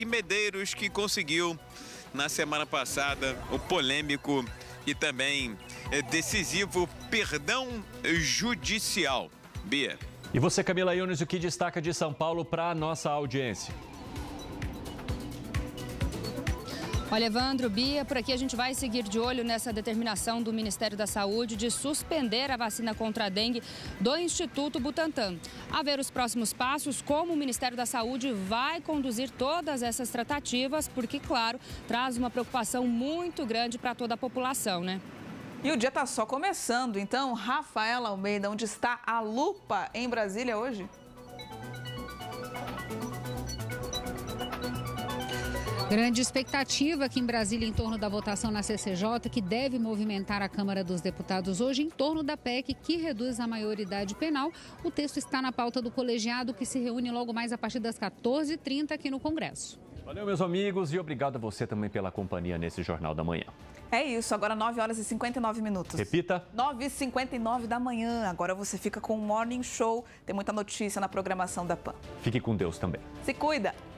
Medeiros, que conseguiu na semana passada o polêmico e também decisivo perdão judicial. Bia. E você, Camila Yunes, o que destaca de São Paulo para a nossa audiência? Olha, Evandro, Bia, por aqui a gente vai seguir de olho nessa determinação do Ministério da Saúde de suspender a vacina contra a dengue do Instituto Butantan. A ver os próximos passos, como o Ministério da Saúde vai conduzir todas essas tratativas, porque, claro, traz uma preocupação muito grande para toda a população, né? E o dia está só começando, então, Rafaela Almeida, onde está a lupa em Brasília hoje? Grande expectativa aqui em Brasília em torno da votação na CCJ, que deve movimentar a Câmara dos Deputados hoje em torno da PEC que reduz a maioridade penal. O texto está na pauta do colegiado, que se reúne logo mais a partir das 14h30 aqui no Congresso. Valeu, meus amigos, e obrigado a você também pela companhia nesse Jornal da Manhã. É isso, agora 9h59. Repita. 9h59 da manhã. Agora você fica com o Morning Show. Tem muita notícia na programação da PAN. Fique com Deus também. Se cuida.